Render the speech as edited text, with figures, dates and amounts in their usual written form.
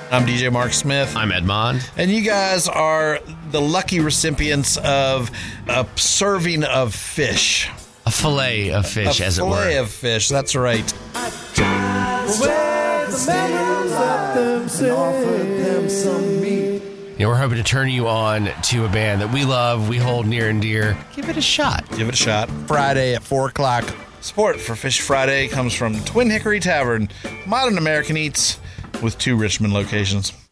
I'm DJ Mark Smith. I'm Edmond. And you guys are the lucky recipients of a serving of fish. A fillet of fish, as it were. A fillet of fish, that's right. We're hoping to turn you on to a band that we love, we hold near and dear. Give it a shot. Give it a shot. Friday at 4 o'clock. Support for Fish Friday comes from Twin Hickory Tavern, modern American eats with 2 Richmond locations.